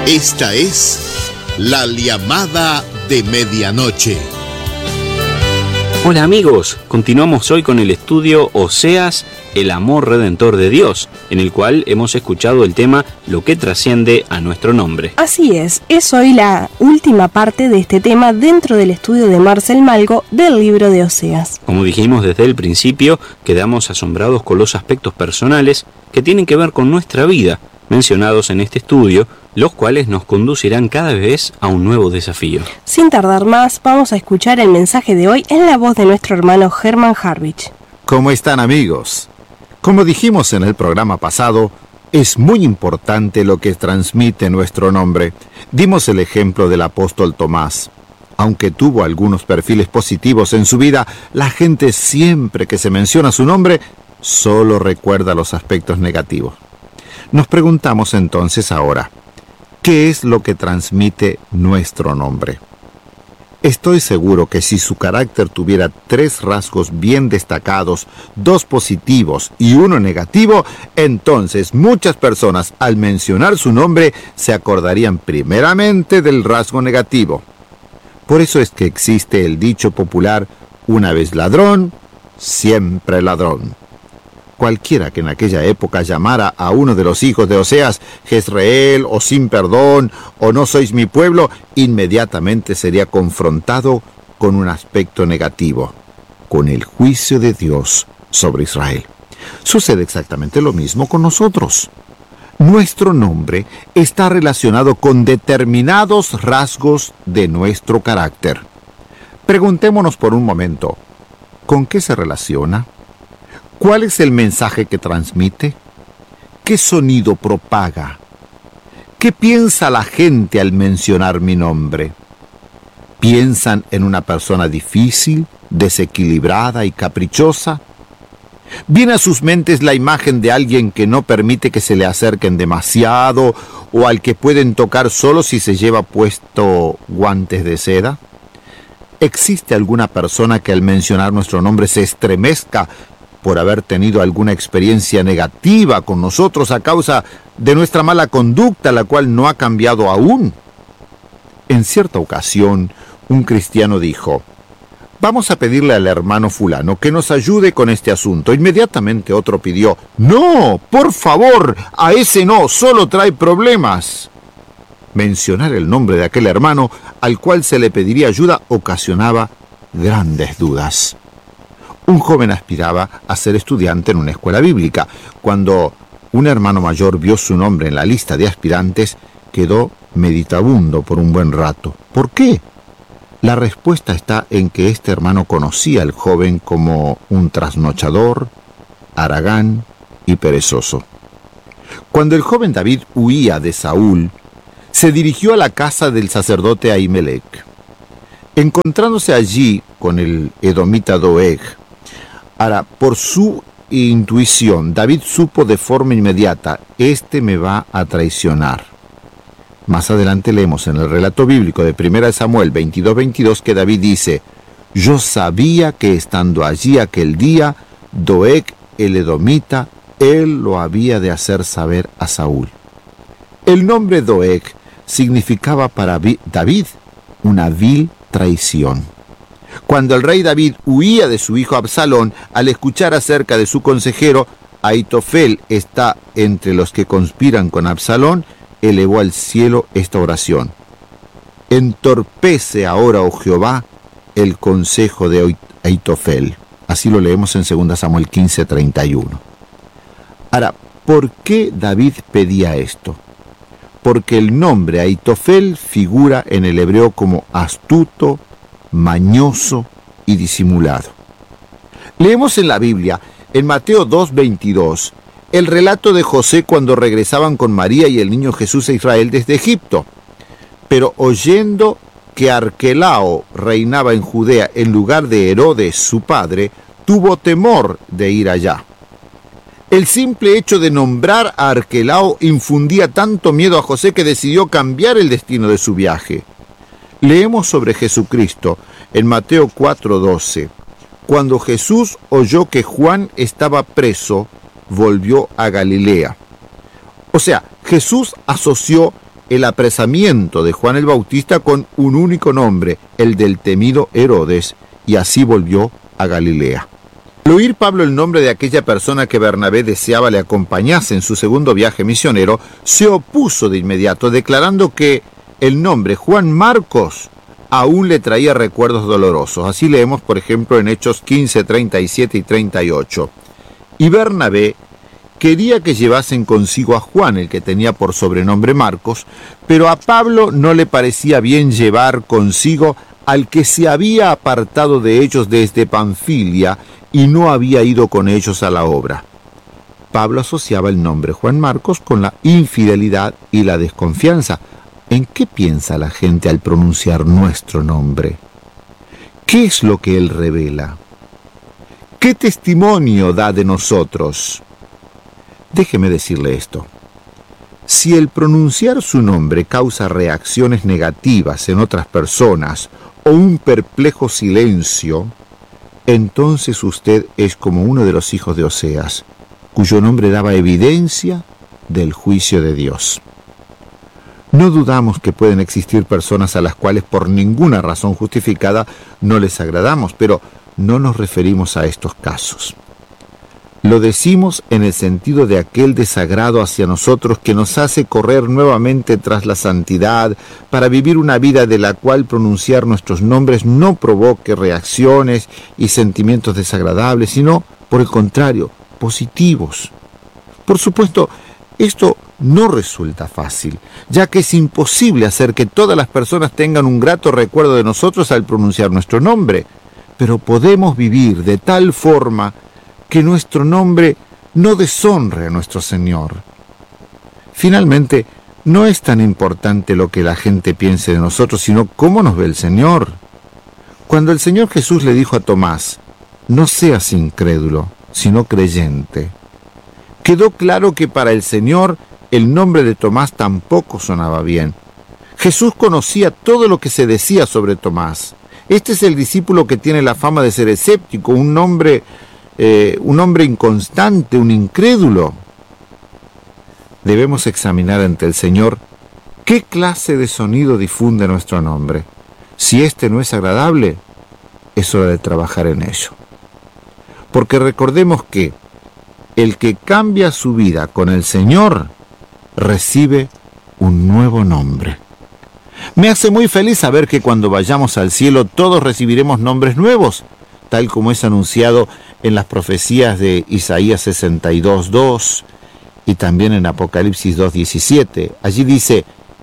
Esta es la llamada de medianoche. Hola amigos, continuamos hoy con el estudio Oseas, el amor redentor de Dios, en el cual hemos escuchado el tema Lo que trasciende a nuestro nombre. Así es hoy la última parte de este tema dentro del estudio de Marcel Malgo del libro de Oseas. Como dijimos desde el principio, quedamos asombrados con los aspectos personales que tienen que ver con nuestra vida, mencionados en este estudio, los cuales nos conducirán cada vez a un nuevo desafío. Sin tardar más, vamos a escuchar el mensaje de hoy en la voz de nuestro hermano Herman Harvich. ¿Cómo están, amigos? Como dijimos en el programa pasado, es muy importante lo que transmite nuestro nombre. Dimos el ejemplo del apóstol Tomás. Aunque tuvo algunos perfiles positivos en su vida, la gente siempre que se menciona su nombre, solo recuerda los aspectos negativos. Nos preguntamos entonces ahora, ¿qué es lo que transmite nuestro nombre? Estoy seguro que si su carácter tuviera 3 rasgos bien destacados, 2 positivos y 1 negativo, entonces muchas personas al mencionar su nombre se acordarían primeramente del rasgo negativo. Por eso es que existe el dicho popular, una vez ladrón, siempre ladrón. Cualquiera que en aquella época llamara a uno de los hijos de Oseas, Jezreel, o sin perdón, o no sois mi pueblo, inmediatamente sería confrontado con un aspecto negativo, con el juicio de Dios sobre Israel. Sucede exactamente lo mismo con nosotros. Nuestro nombre está relacionado con determinados rasgos de nuestro carácter. Preguntémonos por un momento, ¿con qué se relaciona? ¿Cuál es el mensaje que transmite? ¿Qué sonido propaga? ¿Qué piensa la gente al mencionar mi nombre? ¿Piensan en una persona difícil, desequilibrada y caprichosa? ¿Viene a sus mentes la imagen de alguien que no permite que se le acerquen demasiado o al que pueden tocar solo si se lleva puesto guantes de seda? ¿Existe alguna persona que al mencionar nuestro nombre se estremezca por haber tenido alguna experiencia negativa con nosotros a causa de nuestra mala conducta, la cual no ha cambiado aún? En cierta ocasión, un cristiano dijo, vamos a pedirle al hermano fulano que nos ayude con este asunto. Inmediatamente otro pidió, no, por favor, a ese no, solo trae problemas. Mencionar el nombre de aquel hermano al cual se le pediría ayuda ocasionaba grandes dudas. Un joven aspiraba a ser estudiante en una escuela bíblica. Cuando un hermano mayor vio su nombre en la lista de aspirantes, quedó meditabundo por un buen rato. ¿Por qué? La respuesta está en que este hermano conocía al joven como un trasnochador, haragán y perezoso. Cuando el joven David huía de Saúl, se dirigió a la casa del sacerdote Ahimelech. Encontrándose allí con el edomita Doeg, ahora, por su intuición, David supo de forma inmediata, este me va a traicionar. Más adelante leemos en el relato bíblico de 1 Samuel 22:22 que David dice, yo sabía que estando allí aquel día, Doeg el edomita, él lo había de hacer saber a Saúl. El nombre Doeg significaba para David una vil traición. Cuando el rey David huía de su hijo Absalón, al escuchar acerca de su consejero, Ahitofel está entre los que conspiran con Absalón, elevó al cielo esta oración. Entorpece ahora, oh Jehová, el consejo de Ahitofel. Así lo leemos en 2 Samuel 15:31. Ahora, ¿por qué David pedía esto? Porque el nombre Ahitofel figura en el hebreo como astuto, mañoso y disimulado. Leemos en la Biblia, en Mateo 2:22, el relato de José cuando regresaban con María y el niño Jesús a Israel desde Egipto. Pero oyendo que Arquelao reinaba en Judea en lugar de Herodes, su padre, tuvo temor de ir allá. El simple hecho de nombrar a Arquelao infundía tanto miedo a José que decidió cambiar el destino de su viaje. Leemos sobre Jesucristo en Mateo 4:12. Cuando Jesús oyó que Juan estaba preso, volvió a Galilea. O sea, Jesús asoció el apresamiento de Juan el Bautista con un único nombre, el del temido Herodes, y así volvió a Galilea. Al oír Pablo el nombre de aquella persona que Bernabé deseaba le acompañase en su segundo viaje misionero, se opuso de inmediato, declarando que el nombre Juan Marcos aún le traía recuerdos dolorosos. Así leemos, por ejemplo, en Hechos 15, 37 y 38. Y Bernabé quería que llevasen consigo a Juan, el que tenía por sobrenombre Marcos, pero a Pablo no le parecía bien llevar consigo al que se había apartado de ellos desde Panfilia y no había ido con ellos a la obra. Pablo asociaba el nombre Juan Marcos con la infidelidad y la desconfianza. ¿En qué piensa la gente al pronunciar nuestro nombre? ¿Qué es lo que él revela? ¿Qué testimonio da de nosotros? Déjeme decirle esto. Si el pronunciar su nombre causa reacciones negativas en otras personas o un perplejo silencio, entonces usted es como uno de los hijos de Oseas, cuyo nombre daba evidencia del juicio de Dios. No dudamos que pueden existir personas a las cuales por ninguna razón justificada no les agradamos, pero no nos referimos a estos casos. Lo decimos en el sentido de aquel desagrado hacia nosotros que nos hace correr nuevamente tras la santidad para vivir una vida de la cual pronunciar nuestros nombres no provoque reacciones y sentimientos desagradables, sino, por el contrario, positivos. Por supuesto, esto no resulta fácil, ya que es imposible hacer que todas las personas tengan un grato recuerdo de nosotros al pronunciar nuestro nombre, pero podemos vivir de tal forma que nuestro nombre no deshonre a nuestro Señor. Finalmente, no es tan importante lo que la gente piense de nosotros, sino cómo nos ve el Señor. Cuando el Señor Jesús le dijo a Tomás, no seas incrédulo, sino creyente, quedó claro que para el Señor el nombre de Tomás tampoco sonaba bien. Jesús conocía todo lo que se decía sobre Tomás. Este es el discípulo que tiene la fama de ser escéptico, un hombre inconstante, un incrédulo. Debemos examinar ante el Señor qué clase de sonido difunde nuestro nombre. Si este no es agradable, es hora de trabajar en ello. Porque recordemos que el que cambia su vida con el Señor recibe un nuevo nombre. Me hace muy feliz saber que cuando vayamos al cielo todos recibiremos nombres nuevos, tal como es anunciado en las profecías de Isaías 62:2 y también en Apocalipsis 2:17. Allí dice,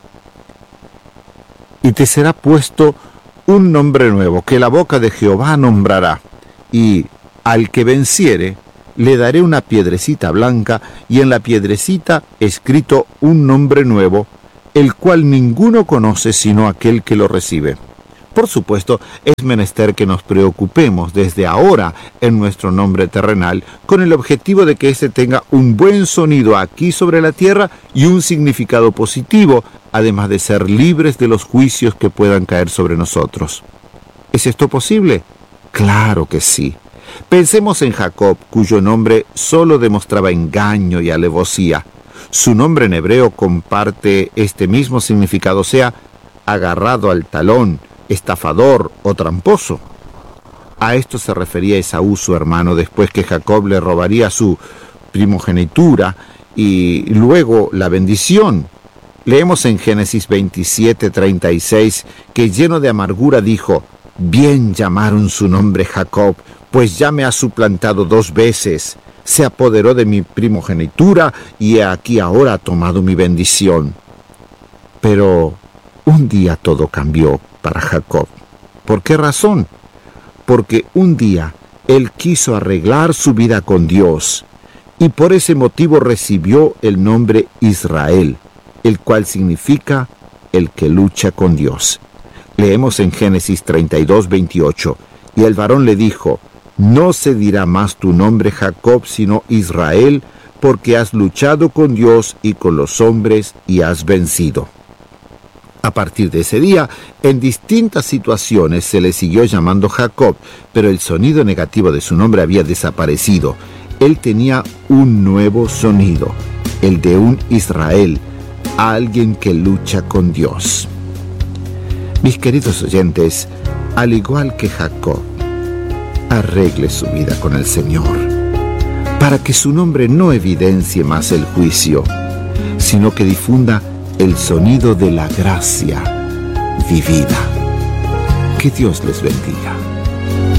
y te será puesto un nombre nuevo, que la boca de Jehová nombrará, y al que venciere le daré una piedrecita blanca, y en la piedrecita escrito un nombre nuevo, el cual ninguno conoce sino aquel que lo recibe. Por supuesto, es menester que nos preocupemos desde ahora en nuestro nombre terrenal con el objetivo de que éste tenga un buen sonido aquí sobre la tierra y un significado positivo, además de ser libres de los juicios que puedan caer sobre nosotros. ¿Es esto posible? Claro que sí. Pensemos en Jacob, cuyo nombre solo demostraba engaño y alevosía. Su nombre en hebreo comparte este mismo significado, o sea, agarrado al talón, estafador o tramposo. A esto se refería Esaú, su hermano, después que Jacob le robaría su primogenitura y luego la bendición. Leemos en Génesis 27:36 que lleno de amargura dijo, bien llamaron su nombre Jacob, pues ya me ha suplantado 2 veces. Se apoderó de mi primogenitura y he aquí ahora ha tomado mi bendición. Pero un día todo cambió para Jacob. ¿Por qué razón? Porque un día él quiso arreglar su vida con Dios y por ese motivo recibió el nombre Israel, el cual significa el que lucha con Dios. Leemos en Génesis 32:28, y el varón le dijo, no se dirá más tu nombre Jacob, sino Israel, porque has luchado con Dios y con los hombres y has vencido. A partir de ese día, en distintas situaciones se le siguió llamando Jacob, pero el sonido negativo de su nombre había desaparecido. Él tenía un nuevo sonido, el de un Israel, a alguien que lucha con Dios. Mis queridos oyentes, al igual que Jacob, arregle su vida con el Señor, para que su nombre no evidencie más el juicio, sino que difunda el sonido de la gracia vivida. Que Dios les bendiga.